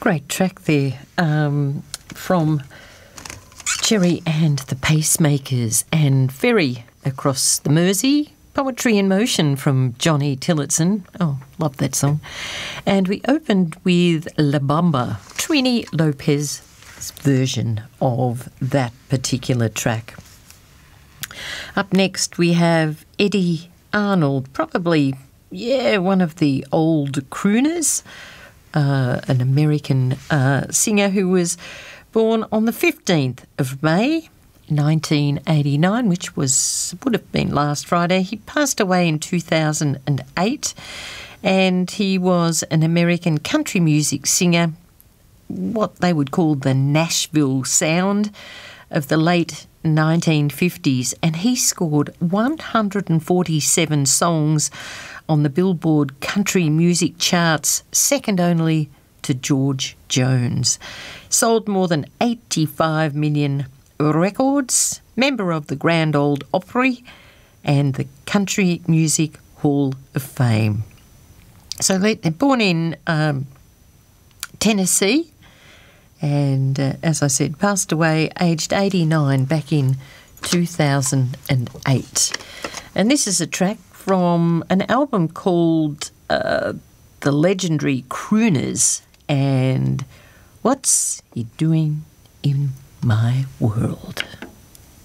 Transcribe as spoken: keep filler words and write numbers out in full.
Great track there um, from Cherry and the Pacemakers and Ferry Across the Mersey. Poetry in Motion from Johnny Tillotson. Oh, love that song. And we opened with La Bamba, Trini Lopez's version of that particular track. Up next we have Eddie Arnold, probably, yeah, one of the old crooners, uh, an American uh, singer who was born on the fifteenth of May, nineteen eighty-nine, which was would have been last Friday. He passed away in two thousand eight, and he was an American country music singer, what they would call the Nashville sound of the late nineteen fifties, and he scored one hundred forty-seven songs on the Billboard country music charts, second only to George Jones. Sold more than eighty-five million records, member of the Grand Ole Opry and the Country Music Hall of Fame. So they're born in um, Tennessee, and uh, as I said, passed away aged eighty-nine back in two thousand eight. And this is a track from an album called uh, The Legendary Crooners, and What's He Doing in My World?